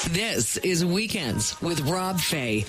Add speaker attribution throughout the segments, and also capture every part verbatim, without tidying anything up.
Speaker 1: This is Weekends with Rob Fay.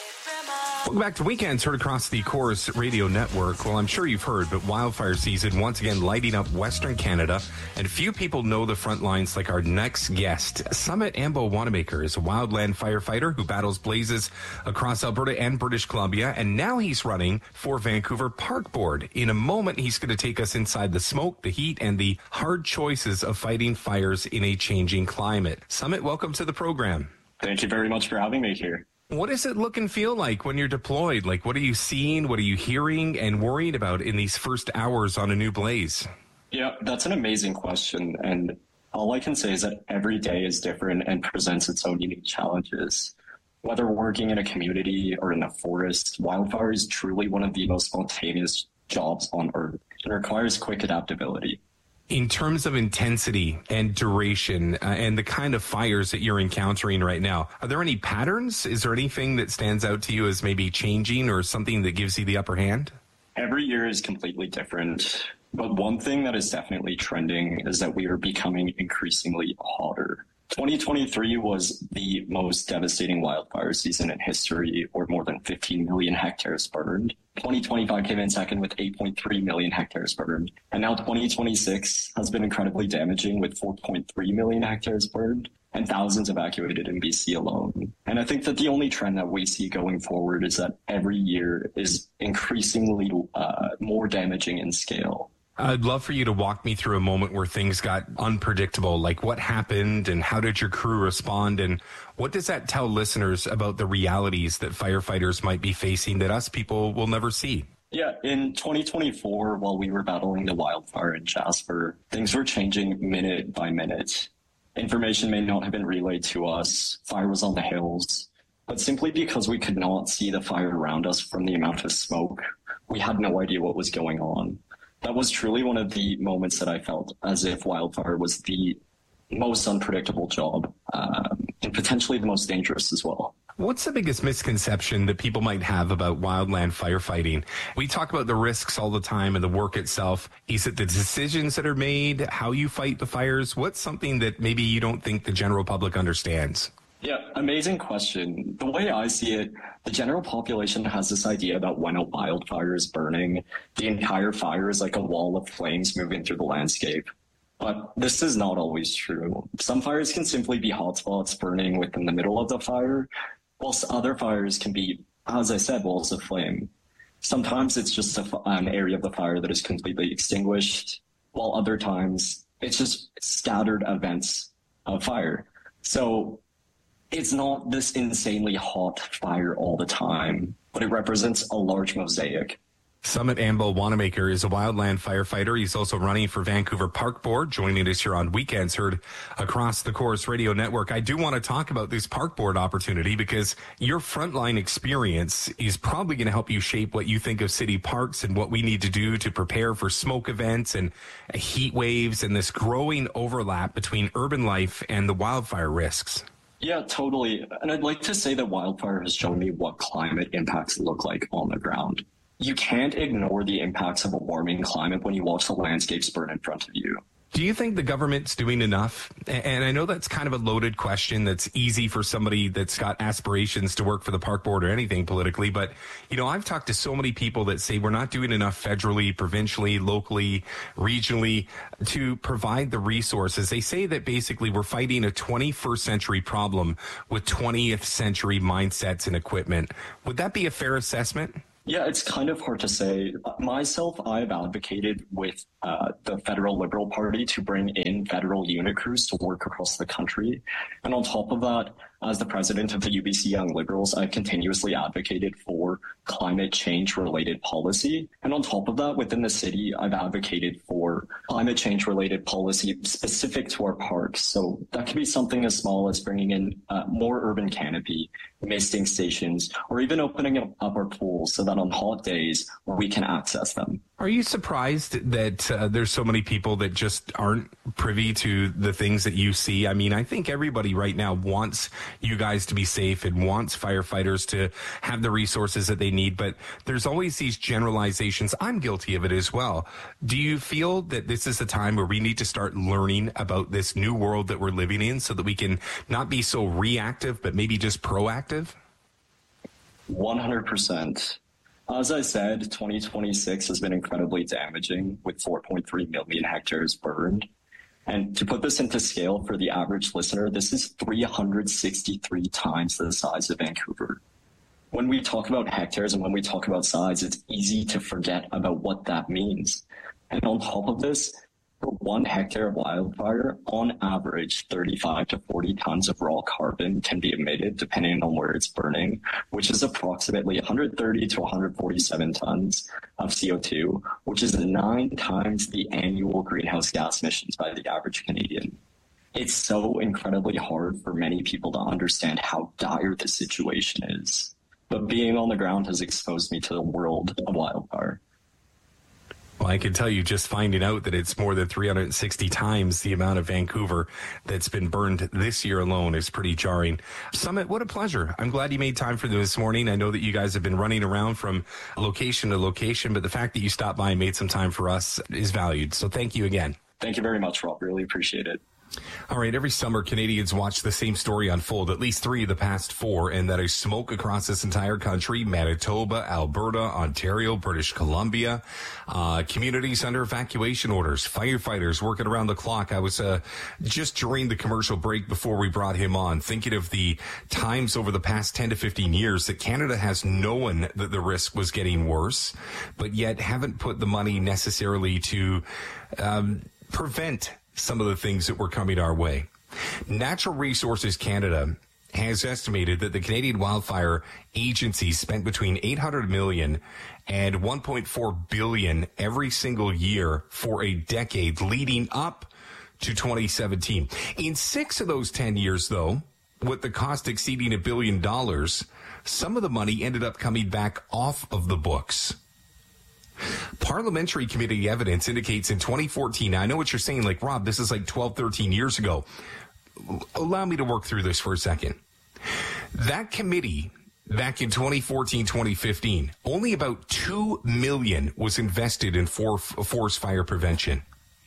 Speaker 2: Welcome back to Weekends, heard across the Chorus Radio Network. Well, I'm sure you've heard, but wildfire season once again lighting up Western Canada, and few people know the front lines like our next guest. Sumit Ambo Wanamaker is a wildland firefighter who battles blazes across Alberta and British Columbia, and now he's running for Vancouver Park Board. In a moment, he's going to take us inside the smoke, the heat, and the hard choices of fighting fires in a changing climate. Sumit, welcome to the program.
Speaker 3: Thank you very much for having me here.
Speaker 2: What does it look and feel like when you're deployed? Like, what are you seeing? What are you hearing and worried about in these first hours on a new blaze?
Speaker 3: Yeah, that's an amazing question. And all I can say is that every day is different and presents its own unique challenges. Whether working in a community or in a forest, wildfire is truly one of the most spontaneous jobs on Earth and requires quick adaptability.
Speaker 2: In terms of intensity and duration uh, and the kind of fires that you're encountering right now, are there any patterns? Is there anything that stands out to you as maybe changing or something that gives you the upper hand?
Speaker 3: Every year is completely different, but one thing that is definitely trending is that we are becoming increasingly hotter. twenty twenty-three was the most devastating wildfire season in history, or more than fifteen million hectares burned. twenty twenty-five came in second with eight point three million hectares burned. And now twenty twenty-six has been incredibly damaging with four point three million hectares burned and thousands evacuated in B C alone. And I think that the only trend that we see going forward is that every year is increasingly uh, more damaging in scale.
Speaker 2: I'd love for you to walk me through a moment where things got unpredictable, like what happened and how did your crew respond, and what does that tell listeners about the realities that firefighters might be facing that us people will never see?
Speaker 3: Yeah, in twenty twenty-four, while we were battling the wildfire in Jasper, things were changing minute by minute. Information may not have been relayed to us, fire was on the hills, but simply because we could not see the fire around us from the amount of smoke, we had no idea what was going on. That was truly one of the moments that I felt as if wildfire was the most unpredictable job um, and potentially the most dangerous as well.
Speaker 2: What's the biggest misconception that people might have about wildland firefighting? We talk about the risks all the time and the work itself. Is it the decisions that are made, how you fight the fires? What's something that maybe you don't think the general public understands?
Speaker 3: Yeah, amazing question. The way I see it, the general population has this idea that when a wildfire is burning, the entire fire is like a wall of flames moving through the landscape. But this is not always true. Some fires can simply be hotspots burning within the middle of the fire, whilst other fires can be, as I said, walls of flame. Sometimes it's just a, an area of the fire that is completely extinguished, while other times it's just scattered events of fire. So it's not this insanely hot fire all the time, but it represents a large mosaic.
Speaker 2: Sumit Ambo Wanamaker is a wildland firefighter. He's also running for Vancouver Park Board, joining us here on Weekends, heard across the Chorus Radio Network. I do want to talk about this Park Board opportunity because your frontline experience is probably going to help you shape what you think of city parks and what we need to do to prepare for smoke events and heat waves and this growing overlap between urban life and the wildfire risks.
Speaker 3: Yeah, totally. And I'd like to say that wildfire has shown me what climate impacts look like on the ground. You can't ignore the impacts of a warming climate when you watch the landscapes burn in front of you.
Speaker 2: Do you think the government's doing enough? And I know that's kind of a loaded question that's easy for somebody that's got aspirations to work for the park board or anything politically. But, you know, I've talked to so many people that say we're not doing enough federally, provincially, locally, regionally to provide the resources. They say that basically we're fighting a twenty-first century problem with twentieth century mindsets and equipment. Would that be a fair assessment?
Speaker 3: Yeah, it's kind of hard to say. Myself, I've advocated with uh, the federal Liberal Party to bring in federal unit crews to work across the country. And on top of that, as the president of the U B C Young Liberals, I've continuously advocated for climate change related policy. And on top of that, within the city, I've advocated for climate change related policy specific to our parks. So that could be something as small as bringing in uh, more urban canopy, misting stations, or even opening up our pools so that on hot days we can access them.
Speaker 2: Are you surprised that uh, there's so many people that just aren't privy to the things that you see? I mean, I think everybody right now wants you guys to be safe and wants firefighters to have the resources that they need, but there's always these generalizations. I'm guilty of it as well. Do you feel that this is a time where we need to start learning about this new world that we're living in so that we can not be so reactive, but maybe just proactive?
Speaker 3: one hundred percent. As I said, twenty twenty-six has been incredibly damaging with four point three million hectares burned. And to put this into scale for the average listener, this is three hundred sixty-three times the size of Vancouver. When we talk about hectares and when we talk about size, it's easy to forget about what that means. And on top of this, for one hectare of wildfire, on average, thirty-five to forty tons of raw carbon can be emitted depending on where it's burning, which is approximately one hundred thirty to one hundred forty-seven tons of C O two, which is nine times the annual greenhouse gas emissions by the average Canadian. It's so incredibly hard for many people to understand how dire the situation is. But being on the ground has exposed me to the world of wildfire.
Speaker 2: Well, I can tell you just finding out that it's more than three hundred sixty times the amount of Vancouver that's been burned this year alone is pretty jarring. Summit, what a pleasure. I'm glad you made time for this morning. I know that you guys have been running around from location to location, but the fact that you stopped by and made some time for us is valued. So thank you again.
Speaker 3: Thank you very much, Rob. Really appreciate it.
Speaker 2: All right, every summer, Canadians watch the same story unfold, at least three of the past four, and that is smoke across this entire country: Manitoba, Alberta, Ontario, British Columbia, uh, communities under evacuation orders, firefighters working around the clock. I was uh, just during the commercial break before we brought him on, thinking of the times over the past ten to fifteen years that Canada has known that the risk was getting worse, but yet haven't put the money necessarily to um, prevent some of the things that were coming our way. Natural Resources Canada has estimated that the Canadian Wildfire Agency spent between eight hundred million dollars and one point four billion dollars every single year for a decade leading up to twenty seventeen. In six of those ten years, though, with the cost exceeding a billion dollars, some of the money ended up coming back off of the books. Parliamentary committee evidence indicates in twenty fourteen, I know what you're saying, like, Rob, this is like twelve, thirteen years ago. Allow me to work through this for a second. That committee back in twenty fourteen, twenty fifteen, only about two million dollars was invested in for, forest fire prevention.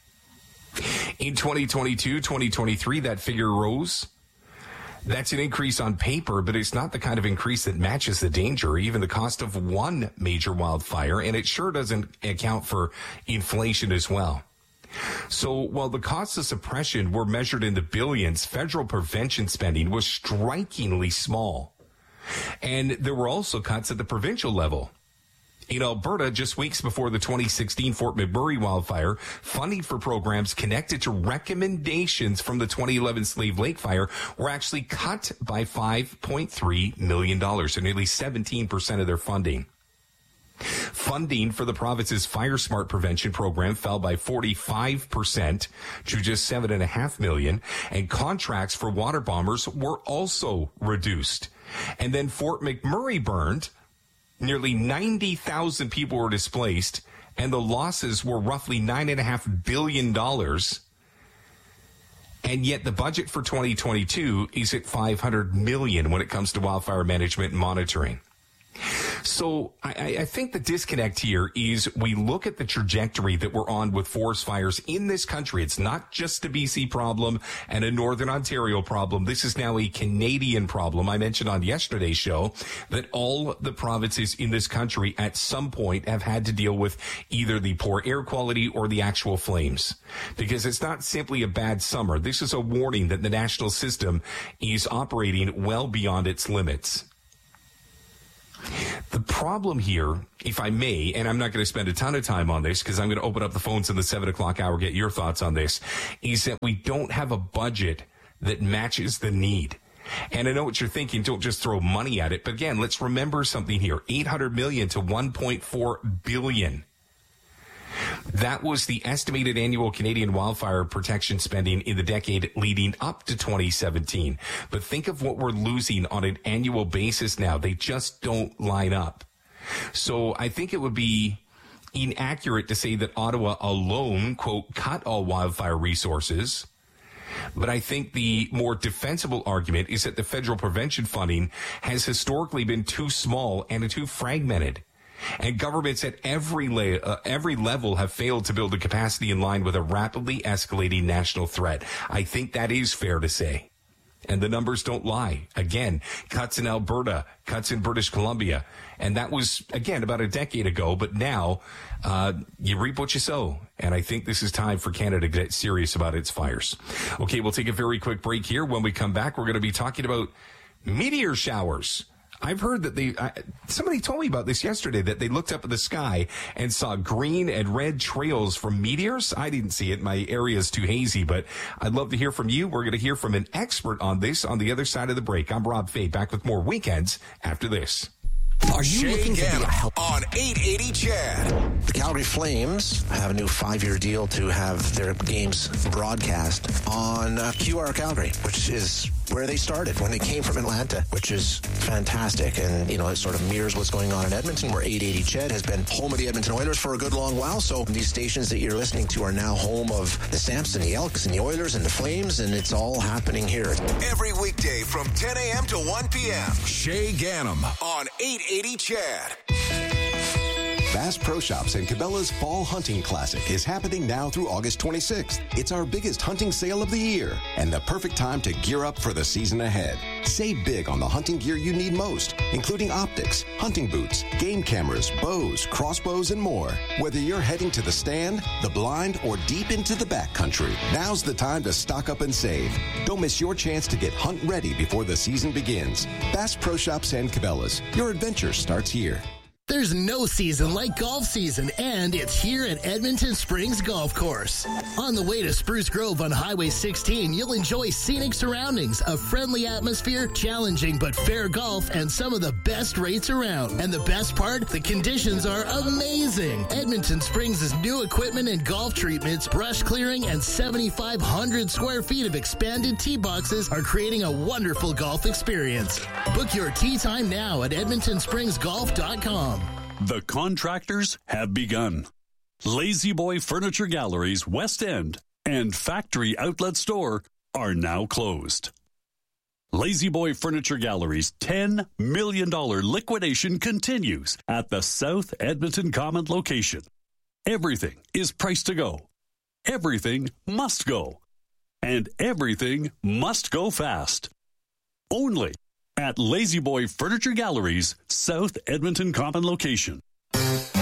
Speaker 2: In twenty twenty-two, twenty twenty-three, that figure rose. That's an increase on paper, but it's not the kind of increase that matches the danger or even the cost of one major wildfire, and it sure doesn't account for inflation as well. So while the costs of suppression were measured in the billions, federal prevention spending was strikingly small. And there were also cuts at the provincial level. In Alberta, just weeks before the twenty sixteen Fort McMurray wildfire, funding for programs connected to recommendations from the twenty eleven Slave Lake fire were actually cut by five point three million dollars, so nearly seventeen percent of their funding. Funding for the province's Fire Smart prevention program fell by forty-five percent to just seven point five million dollars, and contracts for water bombers were also reduced. And then Fort McMurray burned. Nearly ninety thousand people were displaced, and the losses were roughly nine point five billion dollars. And yet the budget for twenty twenty-two is at five hundred million dollars when it comes to wildfire management and monitoring. So I, I think the disconnect here is we look at the trajectory that we're on with forest fires in this country. It's not just a B C problem and a Northern Ontario problem. This is now a Canadian problem. I mentioned on yesterday's show that all the provinces in this country at some point have had to deal with either the poor air quality or the actual flames, because it's not simply a bad summer. This is a warning that the national system is operating well beyond its limits. The problem here, if I may, and I'm not going to spend a ton of time on this because I'm going to open up the phones in the seven o'clock hour, get your thoughts on this, is that we don't have a budget that matches the need. And I know what you're thinking, don't just throw money at it. But again, let's remember something here, eight hundred million dollars to one point four billion dollars. That was the estimated annual Canadian wildfire protection spending in the decade leading up to twenty seventeen. But think of what we're losing on an annual basis now. They just don't line up. So I think it would be inaccurate to say that Ottawa alone, quote, cut all wildfire resources. But I think the more defensible argument is that the federal prevention funding has historically been too small and too fragmented. And governments at every la- uh, every level have failed to build the capacity in line with a rapidly escalating national threat. I think that is fair to say. And the numbers don't lie. Again, cuts in Alberta, cuts in British Columbia. And that was, again, about a decade ago. But now uh, you reap what you sow. And I think this is time for Canada to get serious about its fires. Okay, we'll take a very quick break here. When we come back, we're going to be talking about meteor showers. I've heard that they, uh, somebody told me about this yesterday, that they looked up at the sky and saw green and red trails from meteors. I didn't see it. My area is too hazy, but I'd love to hear from you. We're going to hear from an expert on this on the other side of the break. I'm Rob Fay, back with more Weekends after this.
Speaker 4: Are you
Speaker 5: Shay
Speaker 4: looking
Speaker 5: Gannon
Speaker 4: to be a help
Speaker 5: on eight eighty C H A D?
Speaker 4: The Calgary Flames have a new five-year deal to have their games broadcast on uh, Q R Calgary, which is where they started when they came from Atlanta, which is fantastic. And, you know, it sort of mirrors what's going on in Edmonton, where eight eighty C H E D has been home of the Edmonton Oilers for a good long while. So these stations that you're listening to are now home of the Samps and the Elks and the Oilers and the Flames, and it's all happening here.
Speaker 5: Every weekday from ten a.m. to one p.m. Shay Gannon on eight eighty C H A D.
Speaker 6: Bass Pro Shops and Cabela's Fall Hunting Classic is happening now through August twenty-sixth. It's our biggest hunting sale of the year and the perfect time to gear up for the season ahead. Save big on the hunting gear you need most, including optics, hunting boots, game cameras, bows, crossbows, and more. Whether you're heading to the stand, the blind, or deep into the backcountry, now's the time to stock up and save. Don't miss your chance to get hunt ready before the season begins. Bass Pro Shops and Cabela's. Your adventure starts here.
Speaker 7: There's no season like golf season, and it's here at Edmonton Springs Golf Course. On the way to Spruce Grove on Highway sixteen, you'll enjoy scenic surroundings, a friendly atmosphere, challenging but fair golf, and some of the best rates around. And the best part, the conditions are amazing. Edmonton Springs' new equipment and golf treatments, brush clearing, and seventy-five hundred square feet of expanded tee boxes are creating a wonderful golf experience. Book your tee time now at edmonton springs golf dot com.
Speaker 8: The contractors have begun. Lazy Boy Furniture Galleries West End and Factory Outlet Store are now closed. Lazy Boy Furniture Galleries' ten million dollars liquidation continues at the South Edmonton Common location. Everything is priced to go. Everything must go. And everything must go fast. Only at Lazy Boy Furniture Galleries, South Edmonton Common location.